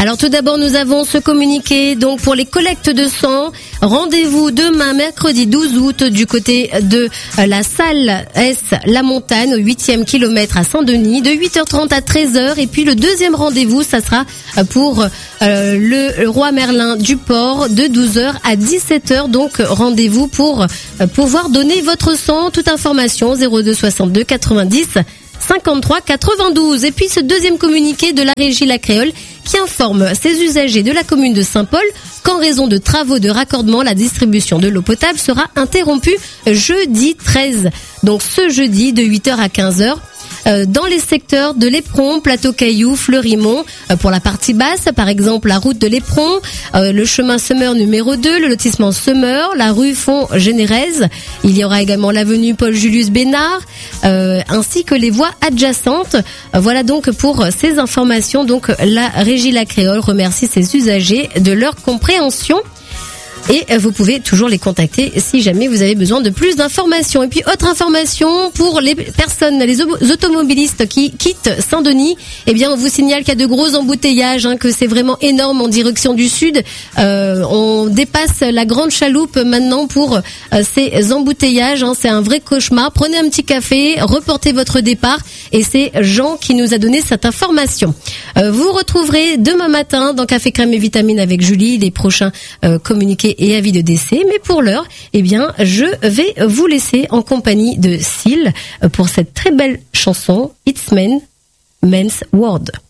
Alors tout d'abord, nous avons ce communiqué donc pour les collectes de sang. Rendez-vous demain, mercredi 12 août, du côté de la salle S La Montagne, au 8e kilomètre à Saint-Denis, de 8h30 à 13h. Et puis le deuxième rendez-vous, ça sera pour le Roi Merlin du Port, de 12h à 17h. Donc rendez-vous pour pouvoir donner votre sang. Toute information 02 62 90 53 92. Et puis ce deuxième communiqué de la régie La Créole qui informe ses usagers de la commune de Saint-Paul qu'en raison de travaux de raccordement, la distribution de l'eau potable sera interrompue jeudi 13. Donc ce jeudi de 8h à 15h. Dans les secteurs de l'Éperon, Plateau-Caillou, Fleurimont, pour la partie basse, par exemple la route de l'Éperon, le chemin Semeur numéro 2, le lotissement Semeur, la rue Font-Générèse, il y aura également l'avenue Paul-Julius Bénard, ainsi que les voies adjacentes. Voilà donc pour ces informations. Donc la régie La Créole remercie ses usagers de leur compréhension. Et vous pouvez toujours les contacter si jamais vous avez besoin de plus d'informations. Et puis autre information pour les personnes, les automobilistes qui quittent Saint-Denis, eh bien on vous signale qu'il y a de gros embouteillages, que c'est vraiment énorme en direction du sud. On dépasse la Grande Chaloupe maintenant pour ces embouteillages. C'est un vrai cauchemar. Prenez un petit café, reportez votre départ. Et c'est Jean qui nous a donné cette information. Vous retrouverez demain matin dans Café Crème et Vitamine avec Julie les prochains communiqués et avis de décès. Mais pour l'heure, eh bien, je vais vous laisser en compagnie de Seal pour cette très belle chanson It's Men's World.